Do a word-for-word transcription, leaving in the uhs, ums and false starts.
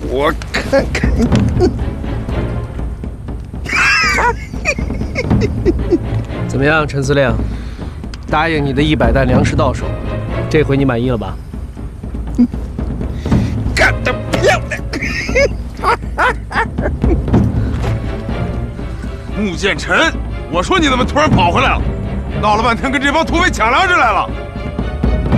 我看看。 怎么样，陈司令？答应你的一百担粮食到手，这回你满意了吧？ 干得漂亮！ 穆剑臣，我说你怎么突然跑回来了？闹了半天跟这帮土匪抢粮食来了。